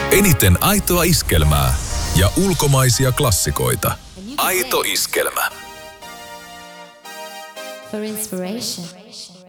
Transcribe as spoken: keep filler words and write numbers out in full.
Eniten aitoa iskelmää ja ulkomaisia klassikoita. Aito iskelmä. For inspiration.